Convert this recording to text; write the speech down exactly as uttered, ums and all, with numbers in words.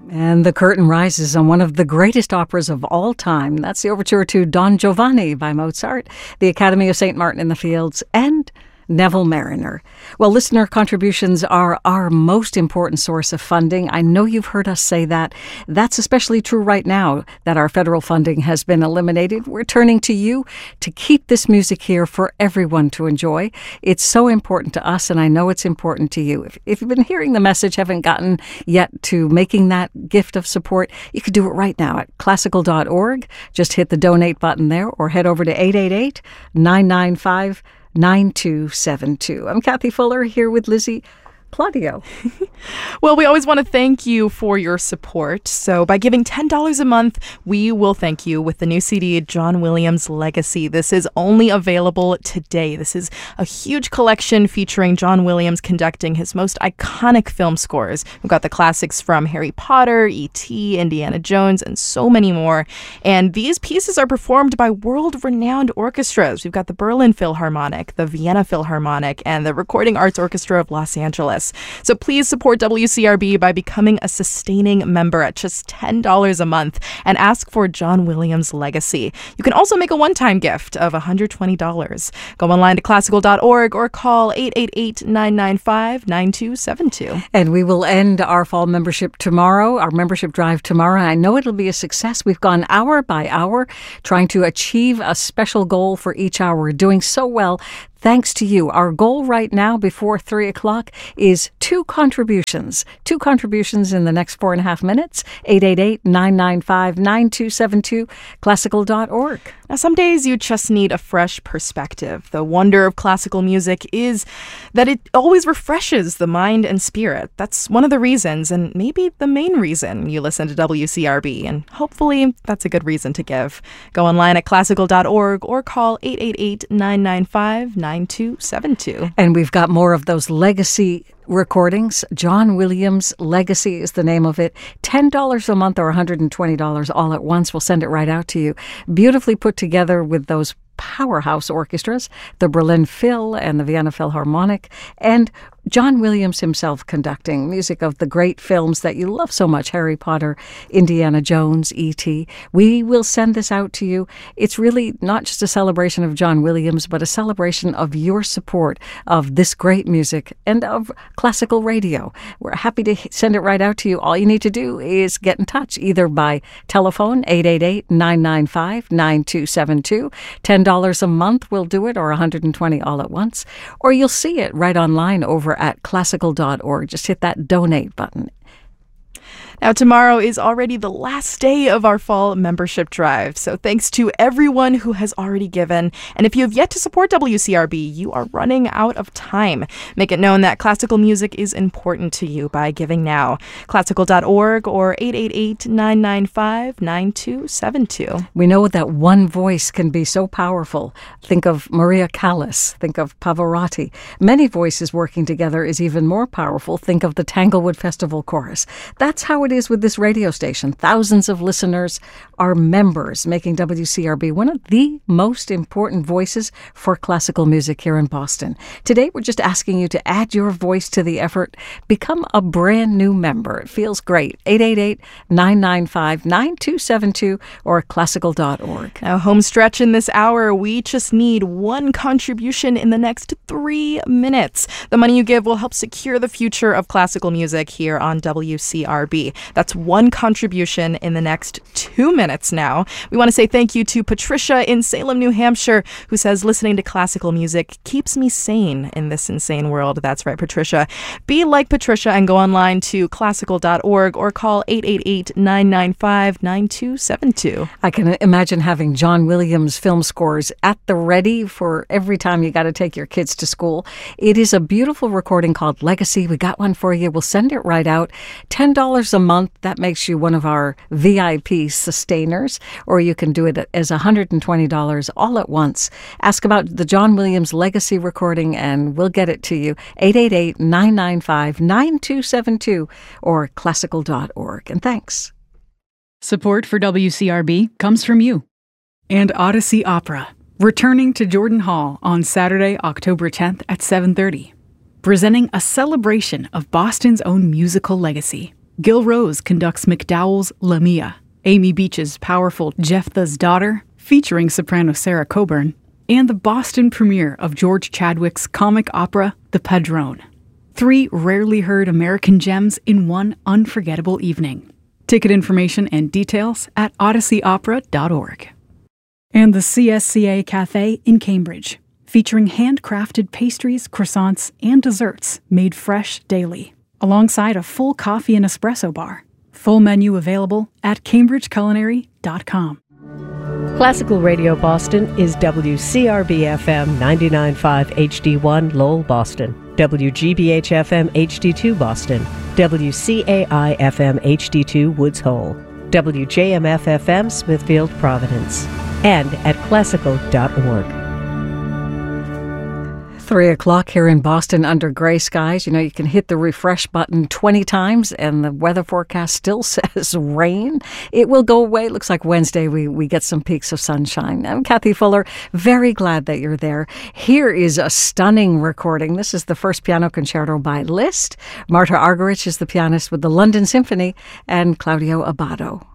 And the curtain rises on one of the greatest operas of all time. That's the overture to Don Giovanni by Mozart, the Academy of Saint Martin in the Fields, and Neville Marriner. Well, listener contributions are our most important source of funding. I know you've heard us say that. That's especially true right now that our federal funding has been eliminated. We're turning to you to keep this music here for everyone to enjoy. It's so important to us, and I know it's important to you. If, if you've been hearing the message, haven't gotten yet to making that gift of support, you could do it right now at classical dot org. Just hit the donate button there or head over to eight eight eight, nine nine five, nine two seven two. I'm Kathy Fuller here with Lizzie Claudio. Well, we always want to thank you for your support. So by giving ten dollars a month, we will thank you with the new C D, John Williams Legacy. This is only available today. This is a huge collection featuring John Williams conducting his most iconic film scores. We've got the classics from Harry Potter, E T, Indiana Jones, and so many more. And these pieces are performed by world-renowned orchestras. We've got the Berlin Philharmonic, the Vienna Philharmonic, and the Recording Arts Orchestra of Los Angeles. So please support W C R B by becoming a sustaining member at just ten dollars a month and ask for John Williams Legacy. You can also make a one-time gift of one hundred twenty dollars. Go online to classical dot org or call eight eight eight, nine nine five, nine two seven two. And we will end our fall membership tomorrow, our membership drive tomorrow. I know it'll be a success. We've gone hour by hour trying to achieve a special goal for each hour. We're doing so well. Thanks to you. Our goal right now before three o'clock is two contributions. Two contributions in the next four and a half minutes. eight eight eight, nine nine five, nine two seven two, classical dot org. Now, some days you just need a fresh perspective. The wonder of classical music is that it always refreshes the mind and spirit. That's one of the reasons, and maybe the main reason, you listen to W C R B, and hopefully that's a good reason to give. Go online at classical dot org or call eight eight eight, nine nine five, nine two seven two. And we've got more of those legacy recordings. John Williams Legacy is the name of it. ten dollars a month or one hundred twenty dollars all at once. We'll send it right out to you. Beautifully put together with those powerhouse orchestras, the Berlin Phil and the Vienna Philharmonic, and John Williams himself conducting music of the great films that you love so much, Harry Potter, Indiana Jones, E T. We will send this out to you. It's really not just a celebration of John Williams, but a celebration of your support of this great music and of classical radio. We're happy to send it right out to you. All you need to do is get in touch, either by telephone, eight eight eight, nine nine five, nine two seven two. ten dollars a month will do it, or one hundred twenty dollars all at once. Or you'll see it right online over at classical dot org. Just hit that donate button. Now, tomorrow is already the last day of our fall membership drive. So thanks to everyone who has already given. And if you have yet to support W C R B, you are running out of time. Make it known that classical music is important to you by giving now. classical dot org or eight eight eight, nine nine five, nine two seven two. We know that one voice can be so powerful. Think of Maria Callas. Think of Pavarotti. Many voices working together is even more powerful. Think of the Tanglewood Festival Chorus. That's how it is with this radio station. Thousands of listeners are members, making W C R B one of the most important voices for classical music here in Boston. Today, we're just asking you to add your voice to the effort. Become a brand new member. It feels great. eight eight eight, nine nine five, nine two seven two or classical dot org. Now, home stretch in this hour. We just need one contribution in the next three minutes. The money you give will help secure the future of classical music here on W C R B. That's one contribution in the next two minutes now. We want to say thank you to Patricia in Salem, New Hampshire, who says listening to classical music keeps me sane in this insane world. That's right, Patricia. Be like Patricia and go online to classical dot org or call eight eight eight, nine nine five, nine two seven two. I can imagine having John Williams film scores at the ready for every time you got to take your kids to school. It is a beautiful recording called Legacy. We got one for you. We'll send it right out. ten dollars a month. That makes you one of our V I P sustainers, or you can do it as one hundred twenty dollars all at once. Ask about the John Williams Legacy recording and we'll get it to you. eight eight eight, nine nine five, nine two seven two or classical dot org. And thanks. Support for W C R B comes from you. And Odyssey Opera, returning to Jordan Hall on Saturday, October tenth at seven thirty. Presenting a celebration of Boston's own musical legacy. Gil Rose conducts McDowell's Lamia, Amy Beach's powerful Jephthah's Daughter, featuring soprano Sarah Coburn, and the Boston premiere of George Chadwick's comic opera, The Padrone. Three rarely heard American gems in one unforgettable evening. Ticket information and details at odyssey opera dot org. And the C S C A Cafe in Cambridge, featuring handcrafted pastries, croissants, and desserts made fresh daily, alongside a full coffee and espresso bar. Full menu available at cambridge culinary dot com. Classical Radio Boston is W C R B F M ninety-nine point five H D one Lowell, Boston, W G B H F M H D two Boston, W C A I F M H D two Woods Hole, W J M F F M Smithfield, Providence, and at classical dot org. Three o'clock here in Boston under gray skies. You know, you can hit the refresh button twenty times and the weather forecast still says rain. It will go away. It looks like Wednesday we, we get some peaks of sunshine. I'm Kathy Fuller. Very glad that you're there. Here is a stunning recording. This is the first piano concerto by Liszt. Marta Argerich is the pianist with the London Symphony, and Claudio Abbado.